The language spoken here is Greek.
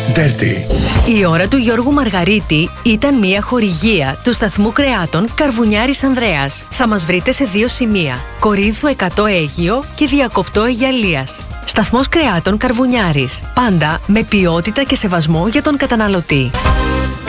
Dirty. Η ώρα του Γιώργου Μαργαρίτη ήταν μια χορηγία του σταθμού κρεάτων Καρβουνιάρης Ανδρέας. Θα μας βρείτε σε 2 σημεία: Κορίνθου 100 Αίγυο και Διακοπτό Αιγιαλίας. Σταθμός κρεάτων Καρβουνιάρης. Πάντα με ποιότητα και σεβασμό για τον καταναλωτή.